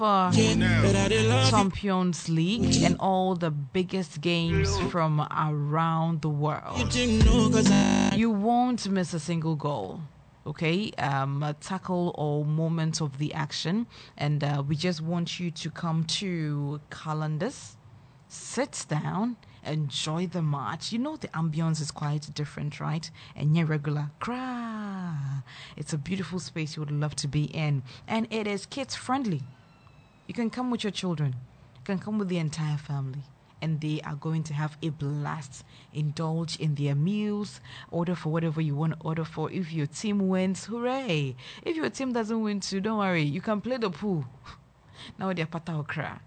for Champions League and all the biggest games from around the world. You won't miss a single goal. Okay, a tackle or moment of the action, and we just want you to come to Calendars, sit down, enjoy the match. You know the ambience is quite different, right? And you're regular. It's a beautiful space you would love to be in, and it is kids friendly. You can come with your children. You can come with the entire family. And they are going to have a blast. Indulge in their meals. Order for whatever you want to order for. If your team wins, hooray. If your team doesn't win too, don't worry. You can play the pool. Now they're pata okra.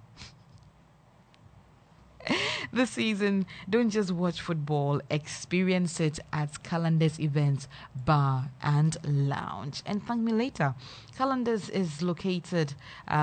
This season, don't just watch football. Experience it at Calendars Events Bar and Lounge. And thank me later. Calendars is located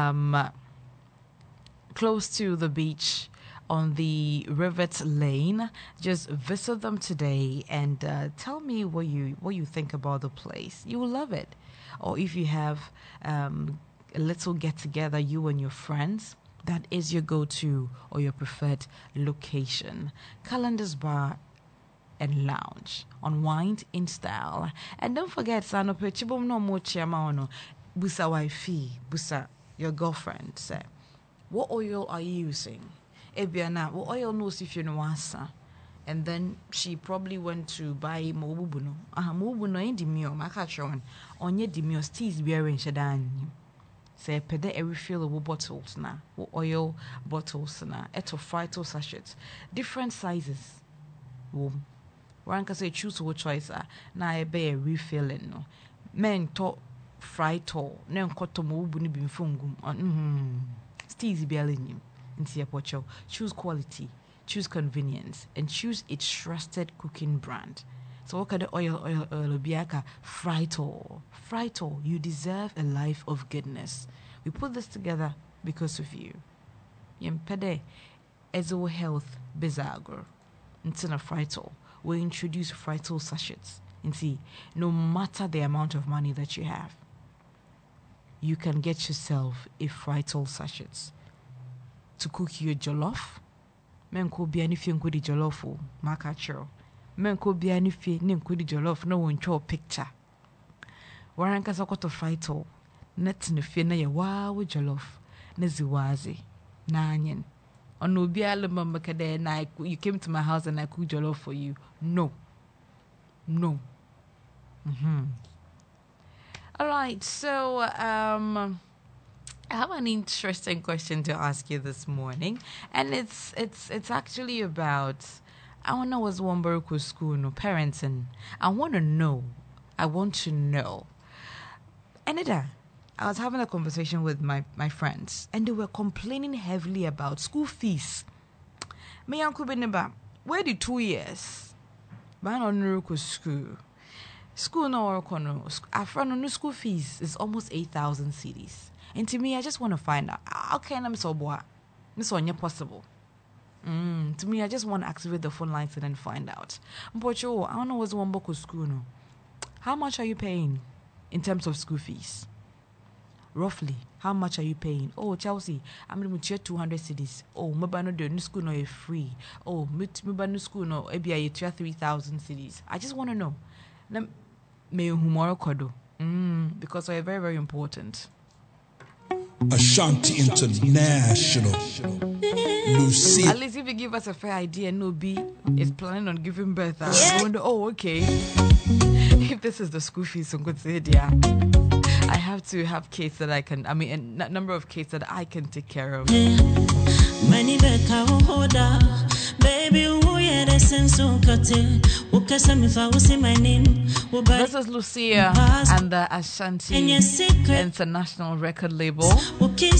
close to the beach on the Rivet Lane. Just visit them today and tell me what you think about the place. You will love it. Or if you have a little get together, you and your friends, that is your go-to or your preferred location. Calendars Bar and Lounge. Unwind in style. And don't forget, Sano Pechibum no mo chiamano. Busa wifey, busa your girlfriend. Say, what oil are you using? Ebiana, what oil knows if you know asa? And then she probably went to buy mobubuno. Mobubuno in demio, makachon. Onye demio steez bearing shadan. Say pede every refillable bottles na. Oil bottles na. Eto frito sachets. Different sizes. One can say choose what choice na ebe refilling no. Men to frito. Ne nkoto mobubuni bimfungum. Steez bearing. Choose quality, choose convenience, and choose a trusted cooking brand. So what kind of oil biaka Frito, you deserve a life of goodness. We put this together because of you. Yempede Ezo Health Bizarre. Instead of Frito, we introduce Frito sachets. And see, no matter the amount of money that you have, you can get yourself a Frito sachets. To cook your jollof, men could be anything with the jollof, macachero. Men could be anything with the jollof, no one show picture. Waranka Sokoto Frito, net in the fina ya wow jollof, Neziwazi, Nanyan. On no be alamma makade and you came to my house and I cooked jollof for you. No. All right, so I have an interesting question to ask you this morning, and it's actually about, I want to know what's Wambaruku school, no parenting. I want to know, Anita, I was having a conversation with my friends, and they were complaining heavily about school fees. Me uncle Beneba, where the 2 years? Ban on Nuruku school. School no work on no school fees is almost 8,000 cedis. And to me, I just want to find out, how can I so boy? This one possible. To me, I just want to activate the phone lines and then find out. But I don't know what's one book of school. No. How much are you paying in terms of school fees? Roughly, how much are you paying? Oh, Chelsea, I'm going to share 200 cedis. Oh, my new school no is free. Oh, my new school no, maybe I 3,000 cedis. I just want to know. Because they're very, very important. Ashanti International. Lucy. At least if you give us a fair idea, Nobi is planning on giving birth. I wonder, okay. If this is the school fees, so good say, yeah. I have to have kids that I can, a number of kids that I can take care of. Baby, this is Lucia and the Ashanti International record label.